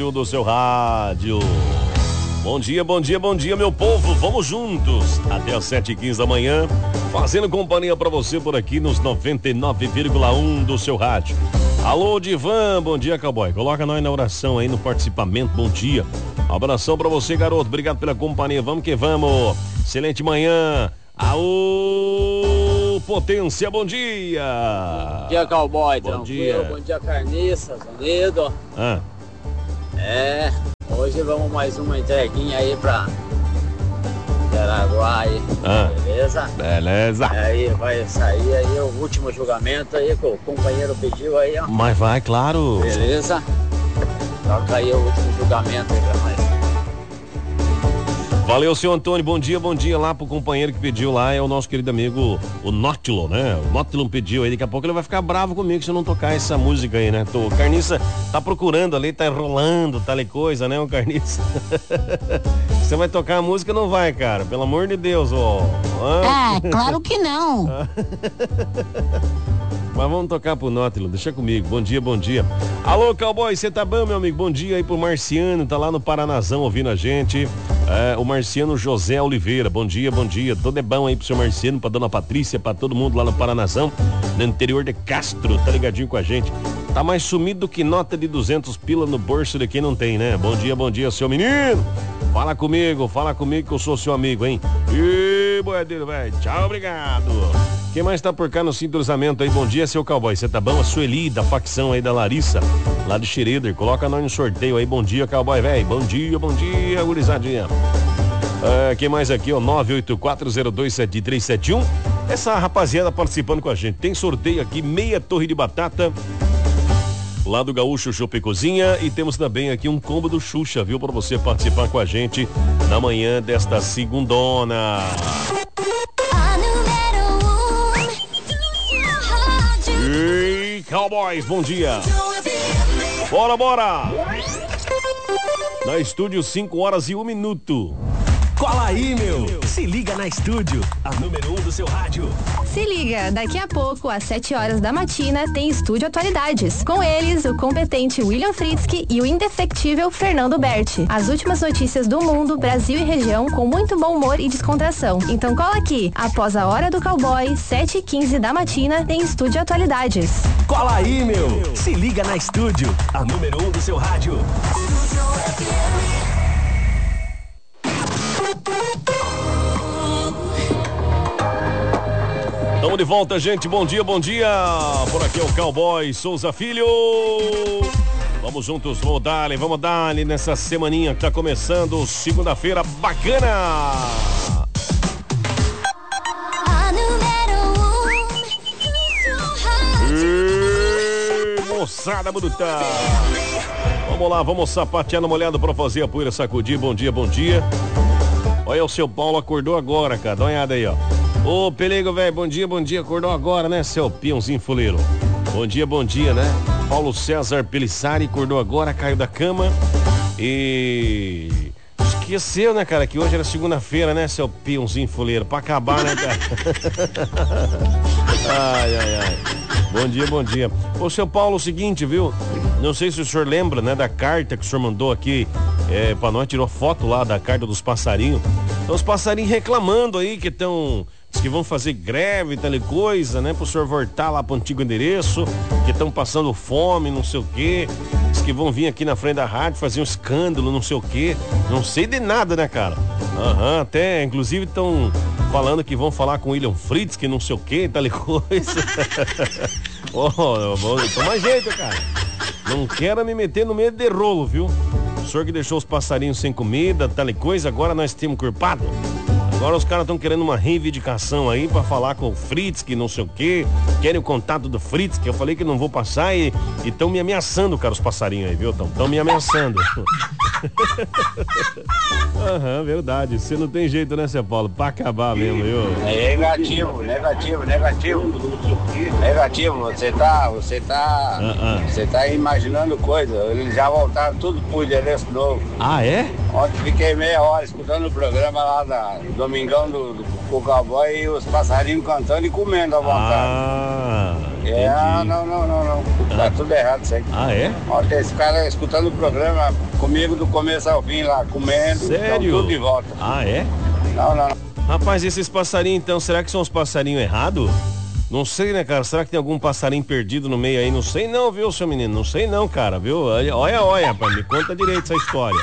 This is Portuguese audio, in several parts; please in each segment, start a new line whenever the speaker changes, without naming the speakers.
número 1 do seu rádio. Bom dia, bom dia, bom dia, meu povo. Vamos juntos até as 7h15 da manhã, fazendo companhia pra você por aqui nos 99,1 do seu rádio. Alô, Divan, bom dia, cowboy. Coloca nós na oração aí no participamento, bom dia. Abração pra você, garoto. Obrigado pela companhia. Vamos que vamos. Excelente manhã. Aô, Potência, bom dia.
Bom dia, cowboy.
Bom
tranquilo.
dia.
Bom dia, Carniça, Unido. Hoje vamos mais uma entreguinha aí pra Jaraguá aí. Beleza?
Beleza.
Aí vai sair aí o último julgamento aí que o companheiro pediu aí, ó.
Mas vai, claro.
Beleza? Toca aí o último julgamento aí pra nós.
Valeu, seu Antônio, bom dia lá pro companheiro que pediu lá, é o nosso querido amigo, o Nótilo, né? O Nótilo pediu aí, daqui a pouco ele vai ficar bravo comigo se eu não tocar essa música aí, né? O Carniça tá procurando ali, tá enrolando, tal e coisa, né, o Carniça? Você vai tocar a música, não vai, cara, pelo amor de Deus, ó.
Claro que não.
Mas vamos tocar pro Nótilo, deixa comigo. Bom dia, bom dia. Alô, cowboy, você tá bom, meu amigo? Bom dia aí pro Marciano, tá lá no Paranazão ouvindo a gente. O Marciano José Oliveira, bom dia, bom dia. Tudo é bom aí pro seu Marciano, pra dona Patrícia, pra todo mundo lá no Paranazão, no interior de Castro, tá ligadinho com a gente. Tá mais sumido do que nota de 200 pila no bolso de quem não tem, né? Bom dia, seu menino. Fala comigo que eu sou seu amigo, hein? Ih, boiadeiro, velho. Tchau, obrigado. Quem mais tá por cá no sintonizamento aí? Bom dia, seu cowboy. Você tá bom? A Sueli, da facção aí da Larissa, lá de Schroeder. Coloca nós no sorteio aí. Bom dia, cowboy, velho. Bom dia, gurizadinha. Quem mais aqui, ó? 984027371. Essa rapaziada participando com a gente. Tem sorteio aqui, meia torre de batata lá do Gaúcho Chopp e Cozinha, e temos também aqui um combo do Xuxa, viu? Pra você participar com a gente na manhã desta segundona. E cowboys, bom dia. Bora. Na estúdio, 5h01.
Cola aí, meu. Se liga na estúdio, a número 1 do seu rádio.
Se liga, daqui a pouco, às 7h da matina, tem Estúdio Atualidades. Com eles, o competente William Fritzky e o indefectível Fernando Berti. As últimas notícias do mundo, Brasil e região, com muito bom humor e descontração. Então cola aqui, após a hora do cowboy, 7h15 da matina, tem Estúdio Atualidades.
Cola aí, meu. Se liga na estúdio, a número 1 do seu rádio.
Tamo de volta, gente. Bom dia. Por aqui é o Cowboy Souza Filho. Vamos juntos, vamos dar nessa semaninha que tá começando. Segunda-feira bacana. E moçada bruta. Vamos lá, vamos sapatear numa olhada pra fazer a poeira sacudir. Bom dia. Olha, o seu Paulo acordou agora, cara. Dá uma olhada aí, ó. Ô, Pelego, velho, bom dia. Acordou agora, né, seu peãozinho fuleiro? Bom dia, né? Paulo César Pelissari acordou agora, caiu da cama e... esqueceu, né, cara, que hoje era segunda-feira, né, seu peãozinho fuleiro? Pra acabar, né, cara? Ai. Bom dia. Ô, seu Paulo, o seguinte, viu? Não sei se o senhor lembra, né, da carta que o senhor mandou aqui pra nós, tirou foto lá da carta dos passarinhos. Então, os passarinhos reclamando aí que estão... que vão fazer greve e tal coisa, né? Pro senhor voltar lá pro antigo endereço, que estão passando fome, não sei o quê. Diz que vão vir aqui na frente da rádio fazer um escândalo, não sei o quê. Não sei de nada, né, cara? Até, inclusive, estão falando que vão falar com o William Fritz, que não sei o quê, tal coisa. Toma jeito, cara. Não quero me meter no meio de rolo, viu? O senhor que deixou os passarinhos sem comida, tal coisa, agora nós temos culpado. Agora os caras estão querendo uma reivindicação aí pra falar com o Fritz, que não sei o quê. Querem o contato do Fritz, que eu falei que não vou passar e estão me ameaçando, cara, os passarinhos aí, viu? Estão me ameaçando. Verdade. Você não tem jeito, né, São Paulo? Pra acabar mesmo, viu?
Negativo. Você tá imaginando coisa. Eles já voltaram tudo pro endereço novo.
Ah, é?
Ontem fiquei meia hora escutando o programa lá da Domingão do Cowboy e os passarinhos cantando e comendo à vontade. Não. Tá tudo errado isso aí.
Ah, é?
Ontem esse cara escutando o programa comigo do começo ao fim lá, comendo.
Sério?
Tudo de volta.
Ah, é?
Não.
Rapaz, esses passarinhos então, será que são os passarinhos errados? Não sei, né, cara? Será que tem algum passarinho perdido no meio aí? Não sei não, viu, seu menino? Não sei não, cara, viu? Olha, rapaz, me conta direito essa história.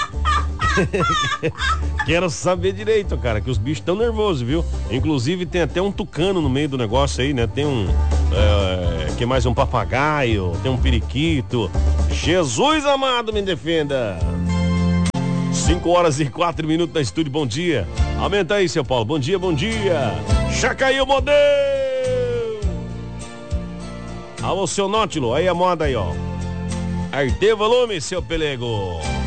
Quero saber direito, cara, que os bichos estão nervosos, viu? Inclusive tem até um tucano no meio do negócio aí, né? Tem que mais um papagaio, tem um periquito. Jesus amado, me defenda. 5h04 na estúdio, bom dia. Aumenta aí, seu Paulo, bom dia. Já caiu o modelo. Alô, seu Nótilo, aí a moda aí, ó. Arte volume, seu pelego.